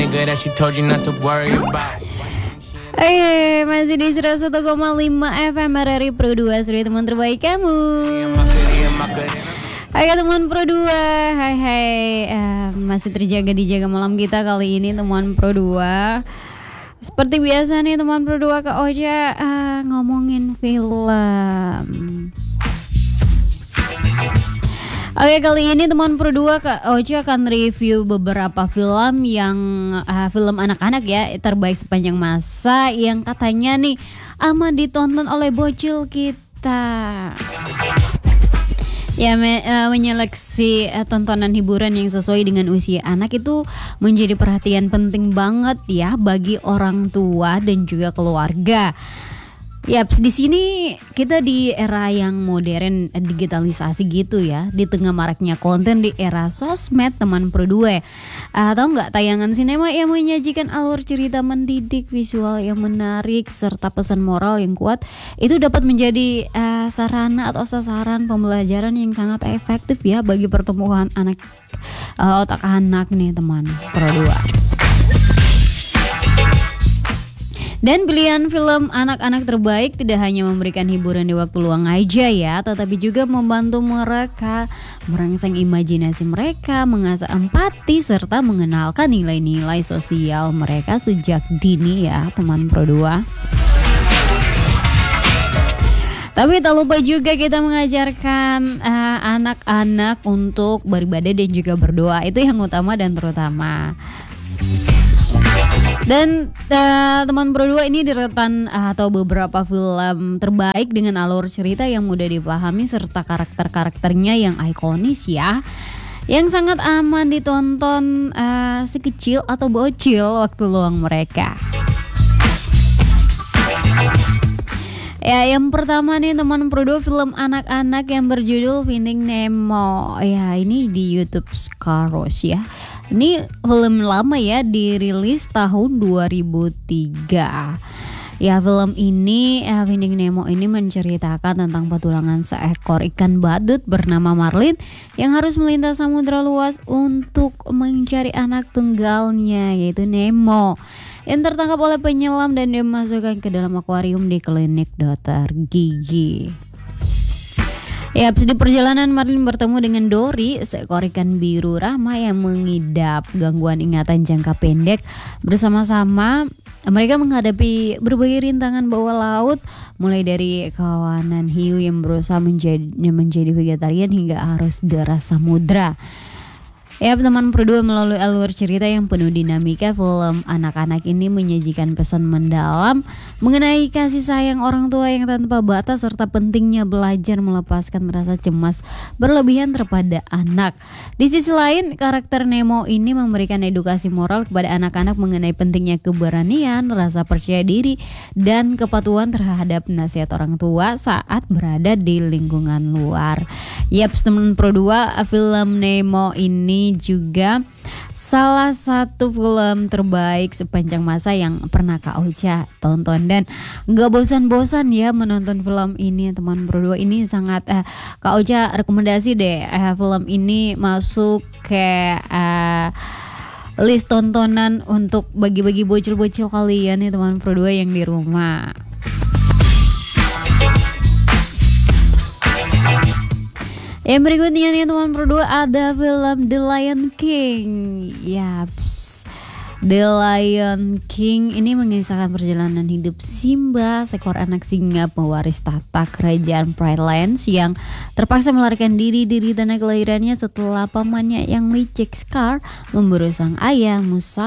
nigga that she told you not to worry about. Masih di 101,5 FM RRI Pro 2, sudah teman terbaik kamu. Hai teman Pro 2, hai. Masih terjaga di Jaga Malam kita kali ini teman Pro 2. Seperti biasa nih teman Pro 2, Kak Ocha ngomongin film. Oke, kali ini teman Pro 2 Kak Ocha akan review beberapa film yang film anak-anak ya, terbaik sepanjang masa yang katanya nih aman ditonton oleh bocil kita. Ya, menyeleksi tontonan hiburan yang sesuai dengan usia anak itu menjadi perhatian penting banget ya bagi orang tua dan juga keluarga. Yaps, di sini kita di era yang modern, digitalisasi gitu ya, di tengah maraknya konten di era sosmed teman Pro 2. Tahu nggak, tayangan sinema yang menyajikan alur cerita mendidik, visual yang menarik serta pesan moral yang kuat itu dapat menjadi sarana atau sasaran pembelajaran yang sangat efektif ya bagi pertumbuhan otak anak nih teman Pro 2. Dan pilihan film anak-anak terbaik tidak hanya memberikan hiburan di waktu luang aja ya, tetapi juga membantu mereka merangsang imajinasi mereka, mengasah empati, serta mengenalkan nilai-nilai sosial mereka sejak dini ya teman Pro 2. Tapi tak lupa juga kita mengajarkan anak-anak untuk beribadah dan juga berdoa. Itu yang utama dan terutama. Dan teman Pro 2 ini deretan atau beberapa film terbaik dengan alur cerita yang mudah dipahami serta karakter-karakternya yang ikonis ya, yang sangat aman ditonton si kecil atau bocil waktu luang mereka. Ya, yang pertama nih teman Pro 2, film anak-anak yang berjudul Finding Nemo. Ya, ini di YouTube Scaros ya. Ini film lama ya, dirilis tahun 2003. Ya, film ini Finding Nemo ini menceritakan tentang petualangan seekor ikan badut bernama Marlin yang harus melintas samudra luas untuk mencari anak tunggalnya yaitu Nemo, yang tertangkap oleh penyelam dan dimasukkan ke dalam akuarium di klinik dokter gigi. Ya, di perjalanan Marlin bertemu dengan Dory, seekor ikan biru ramah yang mengidap gangguan ingatan jangka pendek. Bersama-sama mereka menghadapi berbagai rintangan bawah laut, mulai dari kawanan hiu yang berusaha menjadi vegetarian hingga arus deras samudra. Ya, teman Pro 2, melalui alur cerita yang penuh dinamika, film anak-anak ini menyajikan pesan mendalam mengenai kasih sayang orang tua yang tanpa batas serta pentingnya belajar melepaskan rasa cemas berlebihan terhadap anak. Di sisi lain, karakter Nemo ini memberikan edukasi moral kepada anak-anak mengenai pentingnya keberanian, rasa percaya diri, dan kepatuhan terhadap nasihat orang tua saat berada di lingkungan luar. Yaps, teman Pro 2, film Nemo ini juga salah satu film terbaik sepanjang masa yang pernah Kak Ocha tonton, dan gak bosan-bosan ya menonton film ini teman Pro 2. Ini sangat Kak Ocha rekomendasi deh, film ini masuk ke list tontonan untuk bagi-bagi bocil-bocil kalian ya teman Pro 2 yang di rumah. Yang berikutnya nih teman Pro 2, ada film The Lion King. Yaps, The Lion King ini mengisahkan perjalanan hidup Simba, seekor anak singa pewaris tahta kerajaan Pride Lands yang terpaksa melarikan diri dari tanah kelahirannya setelah pamannya yang licik Scar memburu sang ayah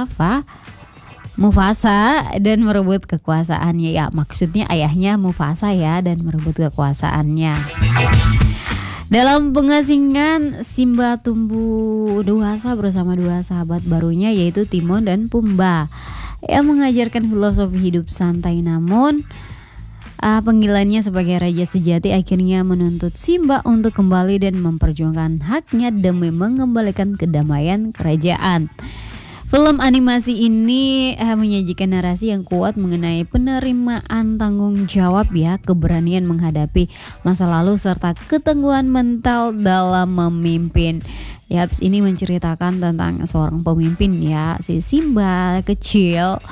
Mufasa dan merebut kekuasaannya. Ya, maksudnya ayahnya Mufasa ya, dan merebut kekuasaannya. Dalam pengasingan, Simba tumbuh dewasa bersama dua sahabat barunya yaitu Timon dan Pumbaa, yang mengajarkan filosofi hidup santai. Namun panggilannya sebagai raja sejati akhirnya menuntut Simba untuk kembali dan memperjuangkan haknya demi mengembalikan kedamaian kerajaan. Film animasi ini menyajikan narasi yang kuat mengenai penerimaan tanggung jawab ya, keberanian menghadapi masa lalu serta ketangguhan mental dalam memimpin. Yaps, ini menceritakan tentang seorang pemimpin ya, si Simba kecil.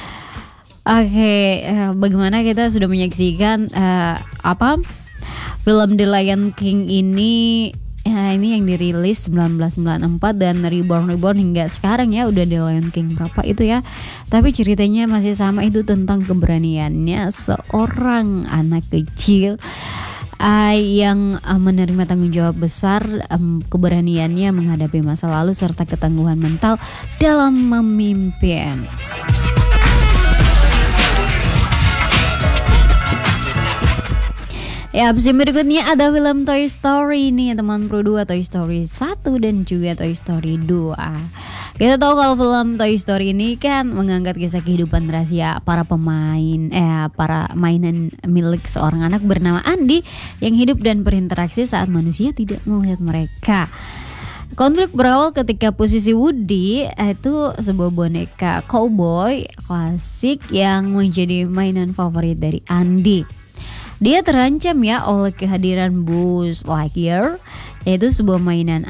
Oke, bagaimana kita sudah menyaksikan film The Lion King ini. Ini yang dirilis 1994 dan Reborn hingga sekarang ya, udah The Lion King berapa itu ya. Tapi ceritanya masih sama, itu tentang keberaniannya seorang anak kecil yang menerima tanggung jawab besar, keberaniannya menghadapi masa lalu serta ketangguhan mental dalam memimpin. Ya, abis berikutnya ada film Toy Story nih teman Pro 2, Toy Story 1 dan juga Toy Story 2. Kita tahu kalau film Toy Story ini kan mengangkat kisah kehidupan rahasia para mainan milik seorang anak bernama Andy yang hidup dan berinteraksi saat manusia tidak melihat mereka. Konflik berawal ketika posisi Woody itu sebuah boneka cowboy klasik yang menjadi mainan favorit dari Andy. Dia terancam ya oleh kehadiran Buzz Lightyear, yaitu sebuah mainan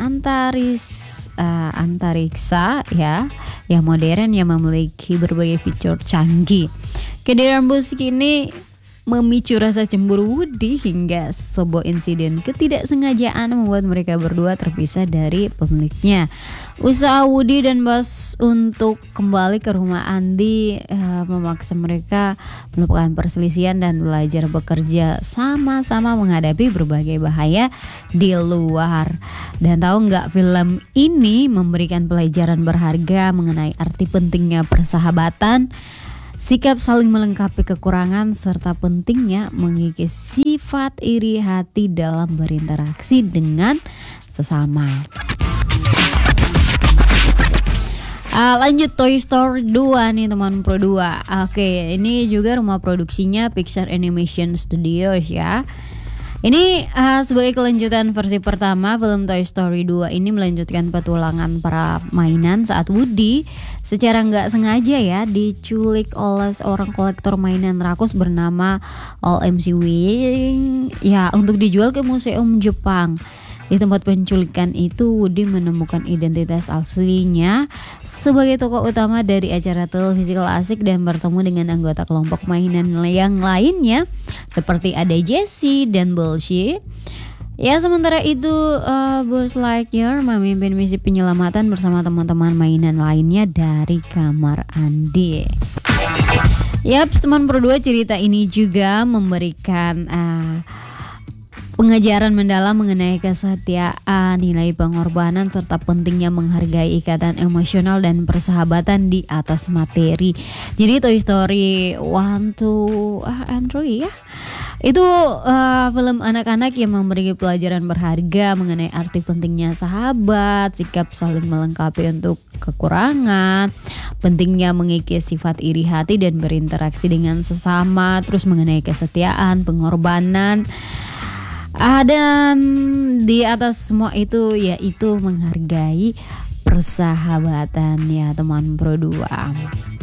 antariksa ya, yang modern yang memiliki berbagai fitur canggih. Kehadiran Buzz ini memicu rasa cemburu Woody hingga sebuah insiden ketidaksengajaan membuat mereka berdua terpisah dari pemiliknya. Usaha Woody dan Buzz untuk kembali ke rumah Andy memaksa mereka melupakan perselisihan dan belajar bekerja sama-sama menghadapi berbagai bahaya di luar. Dan tahu nggak, film ini memberikan pelajaran berharga mengenai arti pentingnya persahabatan, sikap saling melengkapi kekurangan, serta pentingnya mengikis sifat iri hati dalam berinteraksi dengan sesama. Lanjut Toy Story 2 nih teman Pro 2. Oke, ini juga rumah produksinya Pixar Animation Studios ya. Ini sebagai kelanjutan versi pertama, film Toy Story 2 ini melanjutkan petualangan para mainan saat Woody secara nggak sengaja ya diculik oleh seorang kolektor mainan rakus bernama All MC Wing ya, untuk dijual ke museum Jepang. Di tempat penculikan itu, Woody menemukan identitas aslinya sebagai tokoh utama dari acara televisi klasik dan bertemu dengan anggota kelompok mainan yang lainnya seperti ada Jessie dan Bolshe. Ya, sementara itu Buzz Lightyear memimpin misi penyelamatan bersama teman-teman mainan lainnya dari kamar Andy. Yaps, teman Pro 2, cerita ini juga memberikan pengajaran mendalam mengenai kesetiaan, nilai pengorbanan, serta pentingnya menghargai ikatan emosional dan persahabatan di atas materi. Jadi Toy Story 1, 2, and 3 ya, itu film anak-anak yang memberi pelajaran berharga mengenai arti pentingnya sahabat, sikap saling melengkapi untuk kekurangan, pentingnya mengikis sifat iri hati dan berinteraksi dengan sesama, terus mengenai kesetiaan, pengorbanan. Dan di atas semua itu yaitu menghargai persahabatan ya teman Pro 2.